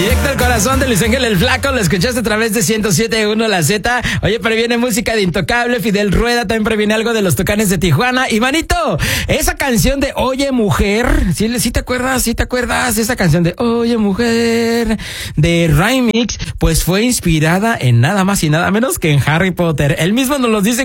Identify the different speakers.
Speaker 1: Directo al corazón de Luis Ángel el Flaco, lo escuchaste a través de 107.1 La Z. Oye, previene música de Intocable, Fidel Rueda, también previene algo de los Tucanes de Tijuana. Y manito, esa canción de Oye Mujer, ¿sí te acuerdas? Esa canción de Oye Mujer, de Remix, pues fue inspirada en nada más y nada menos que en Harry Potter. Él mismo nos lo dice